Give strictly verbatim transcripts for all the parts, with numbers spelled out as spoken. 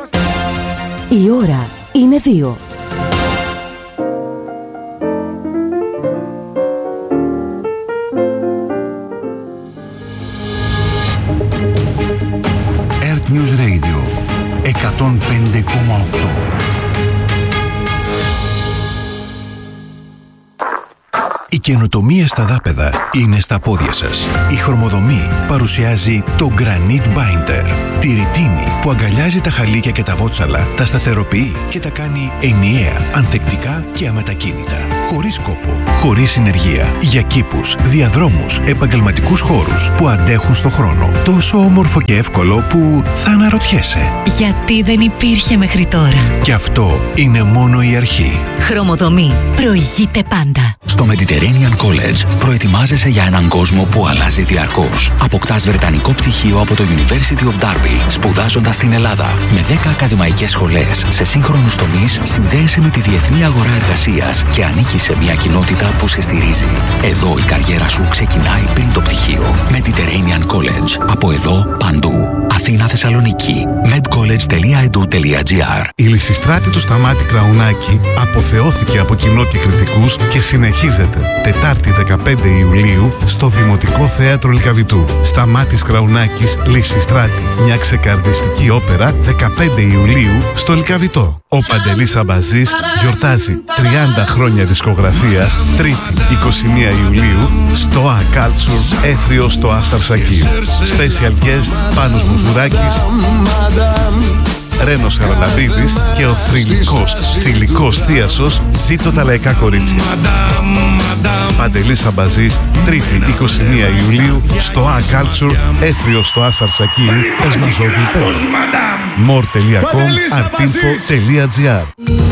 Η ώρα είναι δύο. Earth News Radio εκατόν πέντε κόμμα οκτώ. Η καινοτομία στα δάπεδα είναι στα πόδια σας. Η Χρωμοδομή παρουσιάζει το Granite Binder. Τη ρητίνη που αγκαλιάζει τα χαλίκια και τα βότσαλα, τα σταθεροποιεί και τα κάνει ενιαία, ανθεκτικά και αμετακίνητα. Χωρίς κόπο, χωρίς συνεργεία. Για κήπους, διαδρόμους, επαγγελματικούς χώρους που αντέχουν στο χρόνο. Τόσο όμορφο και εύκολο που θα αναρωτιέσαι. Γιατί δεν υπήρχε μέχρι τώρα. Και αυτό είναι μόνο η αρχή. Χρωμοδομή. Προηγείται πάντα. Στο Mediterranean College προετοιμάζεσαι για έναν κόσμο που αλλάζει διαρκώς. Αποκτάς βρετανικό πτυχίο από το University of Derby, σπουδάζοντας στην Ελλάδα. Με δέκα ακαδημαϊκές σχολές σε σύγχρονους τομείς, συνδέεσαι με τη διεθνή αγορά εργασίας και ανήκεις σε μια κοινότητα που σε στηρίζει. Εδώ η καριέρα σου ξεκινάει πριν το πτυχίο. Mediterranean College. Από εδώ παντού. Αθήνα, Θεσσαλονίκη. medcollege τελεία e d u τελεία g r. Η Λυσιστράτη του Σταμάτη Κραουνάκη αποθεώθηκε από κοινό και κριτικούς και συνεχίζεται Τετάρτη δεκαπέντε Ιουλίου στο Δημοτικό Θέατρο Λυκαβητού. Σταμάτης Κραουνάκης, Λυσιστράτη. Μια ξεκαρδιστική όπερα δεκαπέντε Ιουλίου στο Λυκαβητό. Ο Παντελής Αμπαζής γιορτάζει τριάντα χρόνια δισκογραφίας. Τρίτη είκοσι μία Ιουλίου στο A Culture, Έθριο στο Άσταρ Σακίου. Special guest Πάνος Μουζουράκης, Ρένος Χαραλαμπίδης και ο θρυλικός, θηλυκός θίασος Ζήτω τα λαϊκά κορίτσια. Παντελής Αμπαζής, Τρίτη είκοσι μία Ιουλίου στο A Culture, Έθριο στο Άσταρ Σακίου, Εσμαζόγλου Πέρα. μορ τελεία κομ, αρτίνφο τελεία τζι άρ.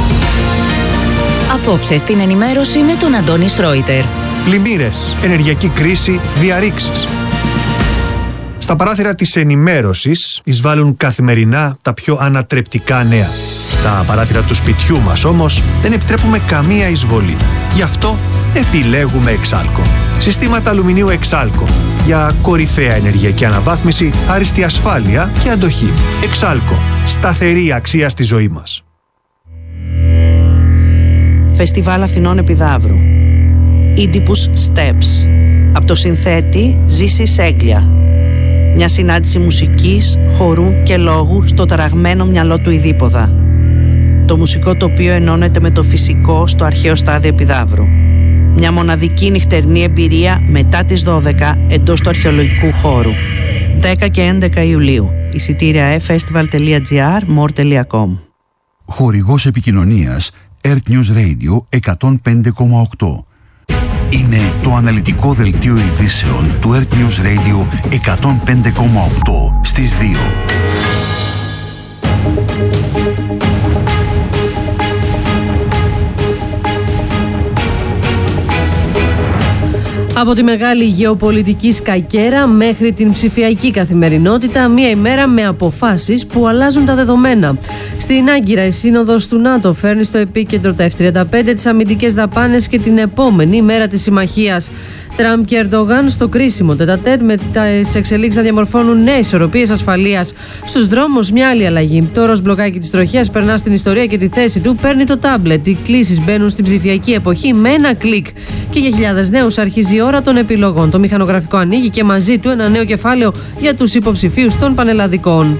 Απόψε στην ενημέρωση με τον Αντώνη Σρόιτερ. Πλημμύρες, ενεργειακή κρίση, διαρρήξεις. Στα παράθυρα της ενημέρωσης εισβάλλουν καθημερινά τα πιο ανατρεπτικά νέα. Στα παράθυρα του σπιτιού μας όμως δεν επιτρέπουμε καμία εισβολή. Γι' αυτό επιλέγουμε Εξάλκο. Συστήματα αλουμινίου Εξάλκο για κορυφαία ενεργειακή αναβάθμιση, άριστη ασφάλεια και αντοχή. Εξάλκο. Σταθερή αξία στη ζωή μας. Φεστιβάλ Αθηνών Επιδαύρου. Oedipus Steps. Από το συνθέτη Ζήση Σέγγλια. Μια συνάντηση μουσικής, χορού και λόγου στο ταραγμένο μυαλό του Ιδίποδα. Το μουσικό τοπίο ενώνεται με το φυσικό στο αρχαίο στάδιο Επιδαύρου. Μια μοναδική νυχτερινή εμπειρία μετά τις δώδεκα εντός του αρχαιολογικού χώρου. δέκα και έντεκα Ιουλίου. Εισιτήρια e festival τελεία g r, μορ τελεία κομ. Χορηγός επικοινωνίας Earth News Radio εκατόν πέντε κόμμα οκτώ. Είναι το αναλυτικό δελτίο ειδήσεων του Earth News Radio εκατόν πέντε κόμμα οκτώ στις δύο. Από τη μεγάλη γεωπολιτική σκακέρα μέχρι την ψηφιακή καθημερινότητα, μία ημέρα με αποφάσεις που αλλάζουν τα δεδομένα. Στην Άγκυρα, η Σύνοδος του ΝΑΤΟ φέρνει στο επίκεντρο τα εφ τριάντα πέντε, τις αμυντικές δαπάνες και την επόμενη μέρα της συμμαχίας. Τραμπ και Ερντογάν στο κρίσιμο τετατέτ με τις εξελίξεις να διαμορφώνουν νέες ισορροπίες ασφαλείας. Στους δρόμους μια άλλη αλλαγή. Το ροζ μπλοκάκι της τροχιάς περνά στην ιστορία και τη θέση του παίρνει το τάμπλετ. Οι κλήσεις μπαίνουν στην ψηφιακή εποχή με ένα κλικ. Και για χιλιάδες νέους αρχίζει η ώρα των επιλογών. Το μηχανογραφικό ανοίγει και μαζί του ένα νέο κεφάλαιο για τους υποψηφίους των πανελλαδικών.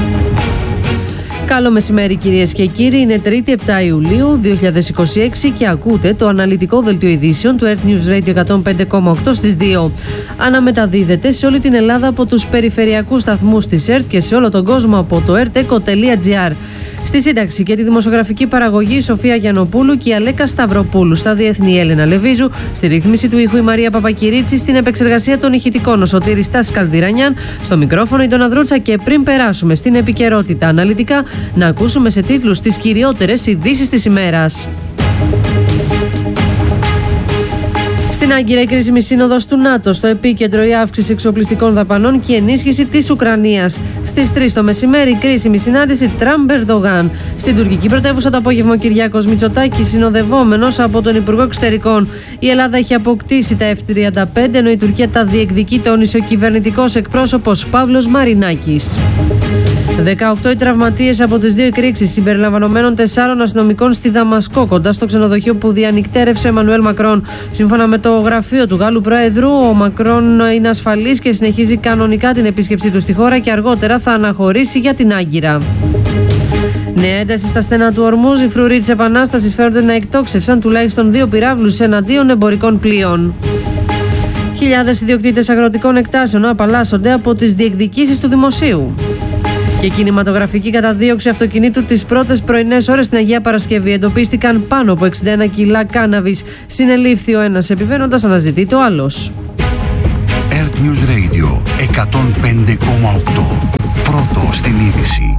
Καλό μεσημέρι κυρίες και κύριοι, είναι Τρίτη επτά Ιουλίου δύο χιλιάδες είκοσι έξι και ακούτε το αναλυτικό δελτίο ειδήσεων του Earth News Radio εκατόν πέντε κόμμα οκτώ στις δύο. Αναμεταδίδεται σε όλη την Ελλάδα από τους περιφερειακούς σταθμούς της ΕΡΤ και σε όλο τον κόσμο από το ερτέκο τελεία τζι άρ. Στη σύνταξη και τη δημοσιογραφική παραγωγή η Σοφία Γιαννοπούλου και η Αλέκα Σταυροπούλου. Στα διεθνή η Έλενα Λεβίζου. Στη ρύθμιση του ήχου η Μαρία Παπακυρίτση. Στην επεξεργασία των ηχητικών ο Σωτήρης Τάσης Καλδυρανιάν. Στο μικρόφωνο η Ντόνα Δρούτσα. Και πριν περάσουμε στην επικαιρότητα αναλυτικά, να ακούσουμε σε τίτλους τις κυριότερες ειδήσεις της ημέρας. Στην Άγκυρα, η κρίσιμη σύνοδος του ΝΑΤΟ. Στο επίκεντρο, η αύξηση εξοπλιστικών δαπανών και η ενίσχυση της Ουκρανίας. Στις τρεις το μεσημέρι, η κρίσιμη συνάντηση Τραμπ-Ερντογάν. Στην τουρκική πρωτεύουσα το απόγευμα, ο Κυριάκος Μητσοτάκης, συνοδευόμενος από τον Υπουργό Εξωτερικών. Η Ελλάδα έχει αποκτήσει τα εφ τριάντα πέντε, ενώ η Τουρκία τα διεκδικεί, τόνισε ο κυβερνητικός εκπρόσωπος Παύλος Μαρινάκης. δεκαοκτώ οι τραυματίες από τις δύο εκρήξεις συμπεριλαμβανομένων τεσσάρων αστυνομικών στη Δαμασκό, κοντά στο ξενοδοχείο που διανυκτέρευσε ο Εμμανουέλ Μακρόν. Σύμφωνα με το γραφείο του Γάλλου Προέδρου, ο Μακρόν είναι ασφαλής και συνεχίζει κανονικά την επίσκεψή του στη χώρα και αργότερα θα αναχωρήσει για την Άγκυρα. Νέα ένταση στα στενά του Ορμούζ. Οι φρουροί της Επανάστασης φέρονται να εκτόξευσαν τουλάχιστον δύο πυράβλους εναντίον εμπορικών πλοίων. Χιλιάδες ιδιοκτήτες αγροτικών εκτάσεων απαλλάσσονται από τις διεκδικήσεις του δημοσίου. Και κινηματογραφική καταδίωξη αυτοκινήτου τις πρώτες πρωινές ώρες στην Αγία Παρασκευή. Εντοπίστηκαν πάνω από εξήντα ένα κιλά κάναβης. Συνελήφθη ο ένας επιβαίνοντας, αναζητείται ο άλλος. Earth News Radio εκατόν πέντε κόμμα οκτώ. Πρώτο στην είδηση.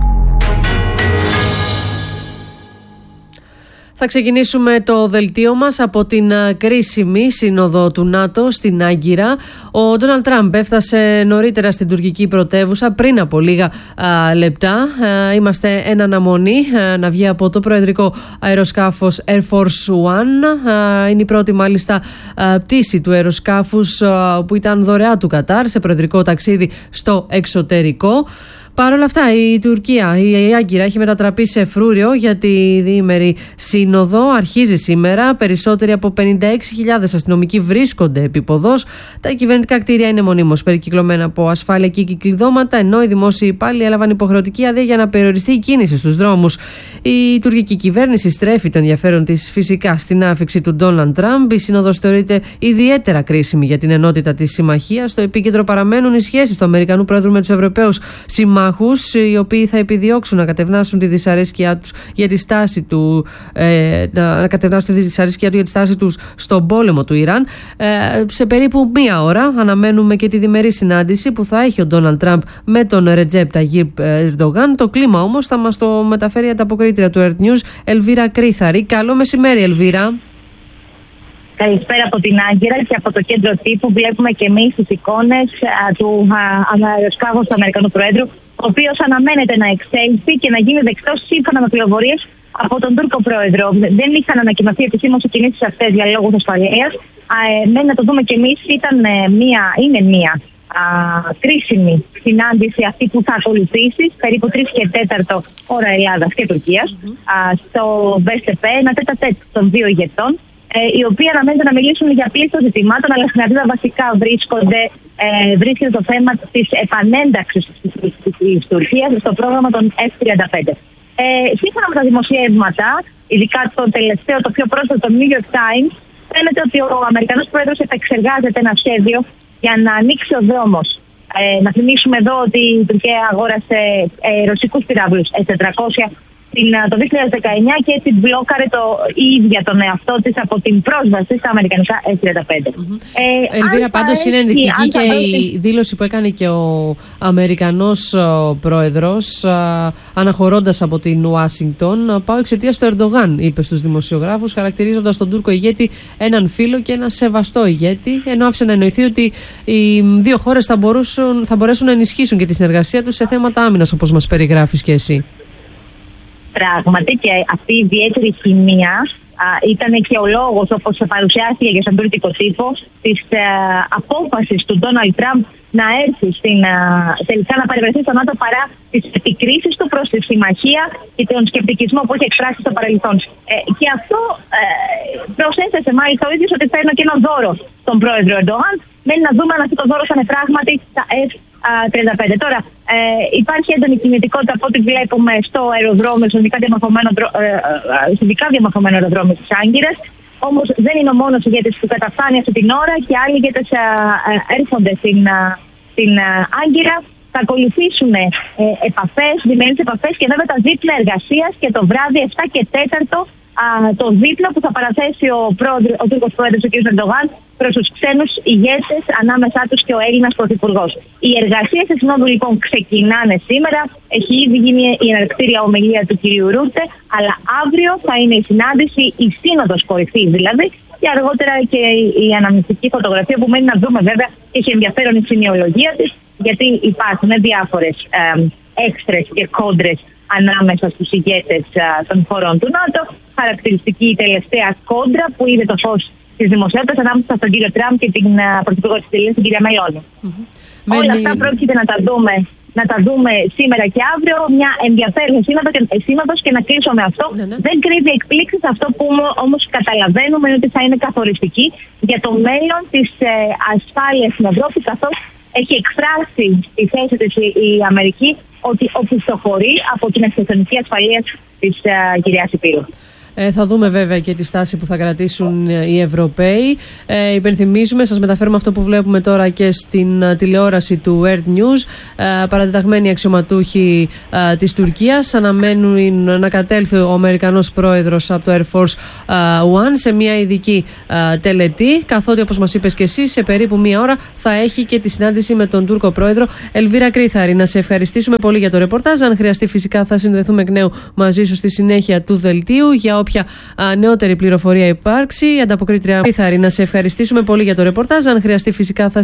Θα ξεκινήσουμε το δελτίο μας από την κρίσιμη σύνοδο του ΝΑΤΟ στην Άγκυρα. Ο Ντόναλντ Τραμπ έφτασε νωρίτερα στην τουρκική πρωτεύουσα πριν από λίγα α, λεπτά. Α, είμαστε εν αναμονή α, να βγει από το προεδρικό αεροσκάφος Air Force One. Α, είναι η πρώτη μάλιστα α, πτήση του αεροσκάφους α, που ήταν δωρεά του Κατάρ σε προεδρικό ταξίδι στο εξωτερικό. Παρ' όλα αυτά, η Τουρκία, η Άγκυρα, έχει μετατραπεί σε φρούριο για τη διήμερη σύνοδο. Αρχίζει σήμερα. Περισσότεροι από πενήντα έξι χιλιάδες αστυνομικοί βρίσκονται επίποδος. Τα κυβερνητικά κτίρια είναι μονίμως περικυκλωμένα από ασφάλεια και κυκλειδώματα, ενώ οι δημόσιοι υπάλληλοι έλαβαν υποχρεωτική άδεια για να περιοριστεί η κίνηση στους δρόμους. Η τουρκική κυβέρνηση στρέφει το ενδιαφέρον της φυσικά στην άφιξη του Ντόναλντ Τραμπ. Η σύνοδος θεωρείται ιδιαίτερα κρίσιμη για την ενότητα της συμμαχίας. Στο επίκεντρο παραμένουν οι σχέσεις του Αμερικανού Πρόεδρου με τους Ευρωπαίους συμμάχους, οι οποίοι θα επιδιώξουν να κατευνάσουν τη δυσαρέσκειά τους για τη στάση του, ε, να κατευνάσουν τη δυσαρέσκειά του για τη στάση τους στον πόλεμο του Ιράν. Ε, σε περίπου μία ώρα αναμένουμε και τη διμερή συνάντηση που θα έχει ο Ντόναλντ Τραμπ με τον Ρετζέπ Ταγίπ Ερντογάν. Το κλίμα όμως θα μας το μεταφέρει η ανταποκρίτρια του Earth News, Ελβίρα Κρίθαρη. Καλό μεσημέρι, Ελβίρα. Καλησπέρα από την Άγκυρα και από το κέντρο τύπου. Βλέπουμε και εμείς τις εικόνες α, του αεροσκάφους του Αμερικανού Προέδρου, ο οποίος αναμένεται να εξέλθει και να γίνει δεκτός σύμφωνα με πληροφορίες από τον Τούρκο Πρόεδρο. Δεν είχαν ανακοινωθεί επισήμως οι κινήσεις αυτές για λόγους ασφαλείας. Ε, μένει να το δούμε και εμείς. Ήταν ε, μία, είναι μία α, κρίσιμη συνάντηση αυτή που θα ακολουθήσει περίπου τρεις και τέταρτο ώρα Ελλάδας και Τουρκίας mm-hmm. α, στο ΒΕΣΤΕΠΕ, ένα τέτα τέτ των δύο ηγετών, οι οποίοι αναμένεται να μιλήσουν για πλήθος ζητημάτων, αλλά στην αρχή βασικά βρίσκονται, ε, βρίσκεται το θέμα της επανένταξης της Τουρκίας στο πρόγραμμα των εφ τριάντα πέντε. Ε, σύμφωνα με τα δημοσιεύματα, ειδικά το τελευταίο, το πιο πρόσφατο, το New York Times, φαίνεται ότι ο Αμερικανός Πρόεδρος επεξεργάζεται ένα σχέδιο για να ανοίξει ο δρόμος. Ε, να θυμίσουμε εδώ ότι η Τουρκία αγόρασε ε, ρωσικούς πυράβλους ες τετρακόσια το δύο χιλιάδες δεκαεννιά και έτσι μπλόκαρε το ίδια τον εαυτό της από την πρόσβαση στα αμερικανικά εφ τριάντα πέντε. Mm-hmm. Ε, Ελβίρα, πάντως είναι ενδεικτική και η δήλωση που έκανε και ο Αμερικανός ο πρόεδρος α, αναχωρώντας από την Ουάσιγκτον. Πάω εξαιτίας του Ερντογάν, είπε στους δημοσιογράφους, χαρακτηρίζοντας τον Τούρκο ηγέτη έναν φίλο και ένα σεβαστό ηγέτη, ενώ άφησε να εννοηθεί ότι οι δύο χώρες θα, μπορούσουν, θα μπορέσουν να ενισχύσουν και τη συνεργασία τους σε θέματα άμυνας, όπως μας περιγράφεις και εσύ. Πράγματι, και αυτή η ιδιαίτερη χημεία α, ήταν και ο λόγος, όπως παρουσιάστηκε και στον τουρκικό τύπο, της α, απόφασης του Ντόναλντ Τραμπ να έρθει στην, α, τελικά να παρευρεθεί στο ΝΑΤΟ παρά τις επικρίσεις του προς τη συμμαχία και τον σκεπτικισμό που έχει εκφράσει στο παρελθόν. Ε, και αυτό ε, προσέθεσε μάλιστα ο ίδιος ότι φέρνω και ένα δώρο στον πρόεδρο Ερντογάν. Μένει να δούμε αν αυτό το δώρο θα είναι πράγματι τα εφ τριάντα πέντε. Τώρα, ε, υπάρχει έντονη κινητικότητα από ό,τι βλέπουμε στο αεροδρόμιο, στο ειδικά διαμορφωμένο, ε, ε, ειδικά διαμορφωμένο αεροδρόμιο της Άγκυρας. Όμως δεν είναι ο μόνος ηγέτης που καταφτάνει αυτή την ώρα και άλλοι ηγέτες ε, ε, έρχονται στην, ε, στην ε, Άγκυρα. Θα ακολουθήσουν ε, επαφές, διμερείς επαφές και βέβαια τα δίπλα εργασίας και το βράδυ επτά και τέταρτο α, το δίπλα που θα παραθέσει ο, πρόεδρος, ο Τούρκος Πρόεδρος ο κ. Ερντογάν προς τους ξένους ηγέτες, ανάμεσά τους και ο Έλληνας Πρωθυπουργός. Οι εργασίες της Συνόδου λοιπόν ξεκινάνε σήμερα. Έχει ήδη γίνει η εναρκτήρια ομιλία του κ. Ρούτε, αλλά αύριο θα είναι η συνάντηση, η σύνοδος κορυφής δηλαδή, και αργότερα και η αναμνηστική φωτογραφία που μένει να δούμε βέβαια. Έχει ενδιαφέρον η σημειολογία της, γιατί υπάρχουν διάφορες έξτρες και κόντρες ανάμεσα στους ηγέτες των χωρών του ΝΑΤΟ. Χαρακτηριστική η τελευταία κόντρα που είδε το φως της δημοσιότητας ανάμεσα στον κύριο Τραμπ και την πρωθυπουργό της Ιταλίας, την κυρία Μελώνη. Mm-hmm. Όλα αυτά πρόκειται να τα δούμε, να τα δούμε σήμερα και αύριο. Μια ενδιαφέρουσα σύνοδος, και να κλείσω με αυτό. Ναι, ναι. Δεν κρύβει εκπλήξεις. Αυτό που όμως καταλαβαίνουμε είναι ότι θα είναι καθοριστική για το μέλλον της ε, ασφάλειας στην Ευρώπη, καθώς έχει εκφράσει στη θέση της η Αμερική ότι οπισθοχωρεί από την αρχιτεκτονική ασφαλείας της uh, κυρίας Υπήρου. Ε, θα δούμε βέβαια και τη στάση που θα κρατήσουν οι Ευρωπαίοι. Ε, υπενθυμίζουμε, σας μεταφέρουμε αυτό που βλέπουμε τώρα και στην uh, τηλεόραση του Earth News. Ε, παρατεταγμένοι αξιωματούχοι uh, της Τουρκίας αναμένουν να κατέλθει ο Αμερικανός πρόεδρος από το Air Force uh, One σε μια ειδική uh, τελετή, καθότι όπως μας είπες και εσύ, σε περίπου μία ώρα θα έχει και τη συνάντηση με τον Τούρκο πρόεδρο. Ελβίρα Κρίθαρη, να σε ευχαριστήσουμε πολύ για το ρεπορτάζ. Αν χρειαστεί, φυσικά θα συνδεθούμε εκ νέου μαζί σου στη συνέχεια του δελτίου για όποια α, νεότερη πληροφορία υπάρξει. Ανταποκρίτρια Κρίθαρη, να σε ευχαριστήσουμε πολύ για το ρεπορτάζ. Αν χρειαστεί, φυσικά θα